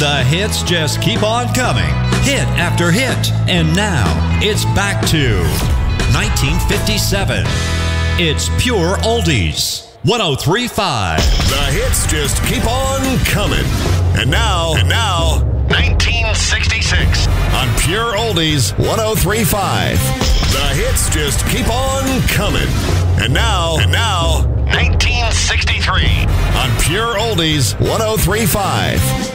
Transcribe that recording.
The hits just keep on coming, hit after hit. And now, it's back to 1957. It's Pure Oldies, 103.5. The hits just keep on coming. And now, 1966 on Pure Oldies, 103.5. The hits just keep on coming. And now, 1963 on Pure Oldies, 103.5.